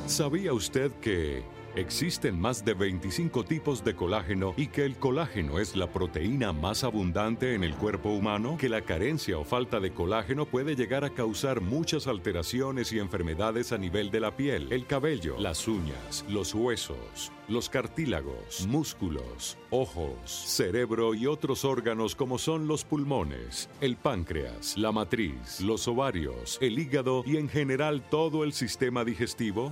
¿Sabía usted que existen más de 25 tipos de colágeno y que el colágeno es la proteína más abundante en el cuerpo humano? Que la carencia o falta de colágeno puede llegar a causar muchas alteraciones y enfermedades a nivel de la piel, el cabello, las uñas, los huesos, los cartílagos, músculos, ojos, cerebro y otros órganos como son los pulmones, el páncreas, la matriz, los ovarios, el hígado y en general todo el sistema digestivo.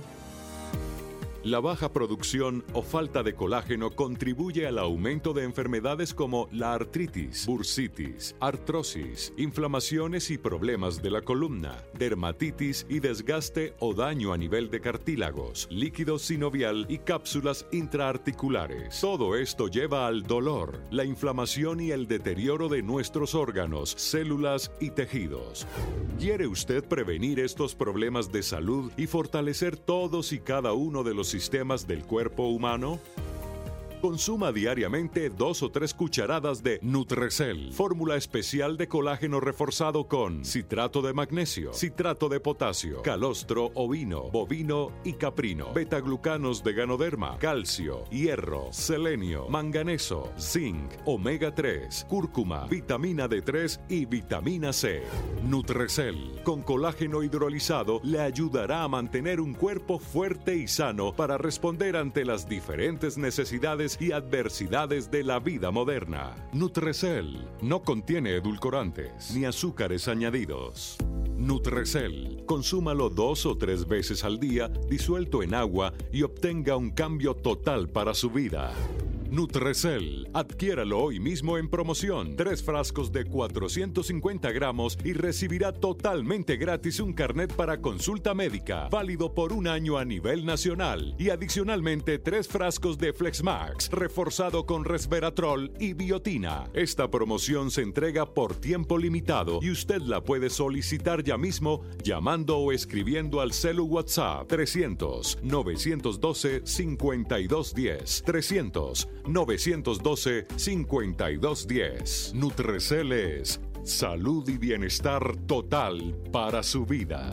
La baja producción o falta de colágeno contribuye al aumento de enfermedades como la artritis, bursitis, artrosis, inflamaciones y problemas de la columna, dermatitis y desgaste o daño a nivel de cartílagos, líquido sinovial y cápsulas intraarticulares. Todo esto lleva al dolor, la inflamación y el deterioro de nuestros órganos, células y tejidos. ¿Quiere usted prevenir estos problemas de salud y fortalecer todos y cada uno de los sistemas del cuerpo humano? Consuma diariamente 2 o 3 cucharadas de Nutrecel, fórmula especial de colágeno reforzado con citrato de magnesio, citrato de potasio, calostro ovino, bovino y caprino, betaglucanos de ganoderma, calcio, hierro, selenio, manganeso, zinc, omega 3, cúrcuma, vitamina D3 y vitamina C. Nutrecel, con colágeno hidrolizado, le ayudará a mantener un cuerpo fuerte y sano para responder ante las diferentes necesidades y adversidades de la vida moderna. Nutrecel no contiene edulcorantes ni azúcares añadidos. Nutrecel, consúmalo 2 o 3 veces al día, disuelto en agua y obtenga un cambio total para su vida. Nutrecel, adquiéralo hoy mismo en promoción. 3 frascos de 450 gramos y recibirá totalmente gratis un carnet para consulta médica, válido por 1 año a nivel nacional. Y adicionalmente 3 frascos de Flexmax, reforzado con resveratrol y biotina. Esta promoción se entrega por tiempo limitado y usted la puede solicitar ya mismo llamando o escribiendo al celu WhatsApp 300-912-5210. 300-912-5210. Nutrecel es salud y bienestar total para su vida.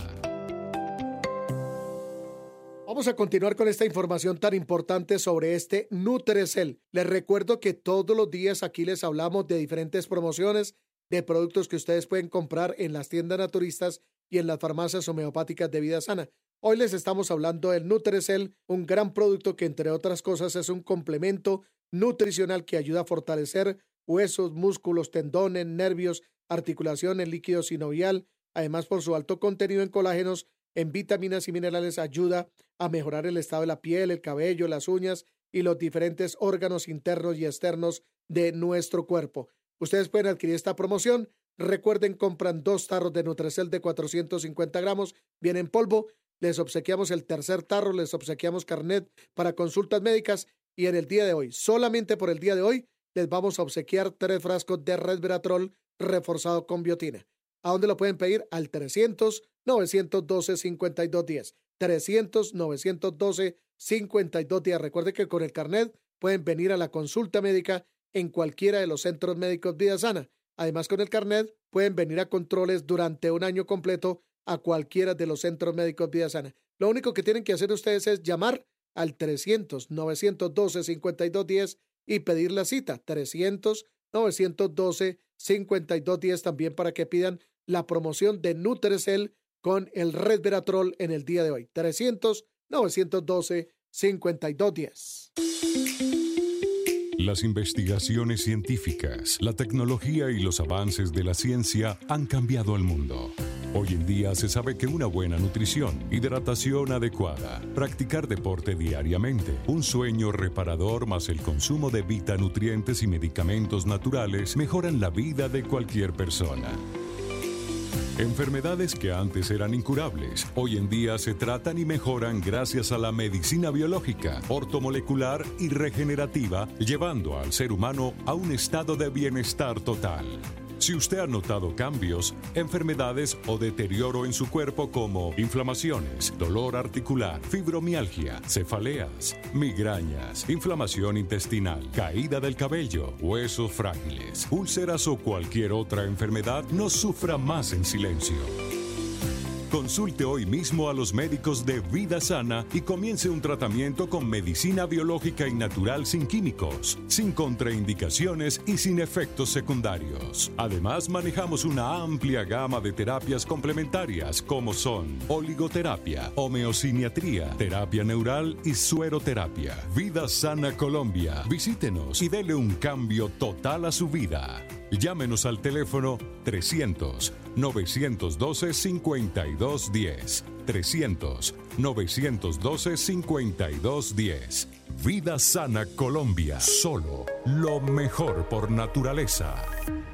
Vamos a continuar con esta información tan importante sobre este Nutrecel. Les recuerdo que todos los días aquí les hablamos de diferentes promociones de productos que ustedes pueden comprar en las tiendas naturistas y en las farmacias homeopáticas de Vida Sana. Hoy les estamos hablando del Nutrecel, un gran producto que entre otras cosas es un complemento nutricional que ayuda a fortalecer huesos, músculos, tendones, nervios, articulaciones, líquido sinovial. Además, por su alto contenido en colágenos, en vitaminas y minerales, ayuda a mejorar el estado de la piel, el cabello, las uñas y los diferentes órganos internos y externos de nuestro cuerpo. Ustedes pueden adquirir esta promoción. Recuerden, compran 2 tarros de Nutrecel de 450 gramos, viene en polvo. Les obsequiamos el tercer tarro, les obsequiamos carnet para consultas médicas y en el día de hoy, solamente por el día de hoy, les vamos a obsequiar 3 frascos de resveratrol reforzado con biotina. ¿A dónde lo pueden pedir? Al 300-912-5210. 300-912-5210. Recuerde que con el carnet pueden venir a la consulta médica en cualquiera de los centros médicos Vida Sana. Además, con el carnet pueden venir a controles durante 1 año completo a cualquiera de los centros médicos Vida Sana. Lo único que tienen que hacer ustedes es llamar al 300-912-5210 y pedir la cita. 300-912-5210 también para que pidan la promoción de Nutrecel con el resveratrol en el día de hoy. 300-912-5210. Las investigaciones científicas, la tecnología y los avances de la ciencia han cambiado el mundo. Hoy en día se sabe que una buena nutrición, hidratación adecuada, practicar deporte diariamente, un sueño reparador más el consumo de vitanutrientes y medicamentos naturales mejoran la vida de cualquier persona. Enfermedades que antes eran incurables, hoy en día se tratan y mejoran gracias a la medicina biológica, ortomolecular y regenerativa, llevando al ser humano a un estado de bienestar total. Si usted ha notado cambios, enfermedades o deterioro en su cuerpo como inflamaciones, dolor articular, fibromialgia, cefaleas, migrañas, inflamación intestinal, caída del cabello, huesos frágiles, úlceras o cualquier otra enfermedad, no sufra más en silencio. Consulte hoy mismo a los médicos de Vida Sana y comience un tratamiento con medicina biológica y natural sin químicos, sin contraindicaciones y sin efectos secundarios. Además, manejamos una amplia gama de terapias complementarias como son oligoterapia, homeosiniatría, terapia neural y sueroterapia. Vida Sana Colombia. Visítenos y dele un cambio total a su vida. Llámenos al teléfono 300-912-5210. 300-912-5210. Vida Sana Colombia. Solo lo mejor por naturaleza.